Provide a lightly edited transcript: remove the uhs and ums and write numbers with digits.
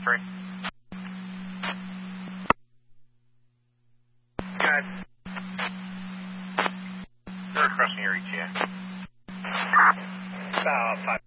free. Good. They're crossing your ETA. About 5.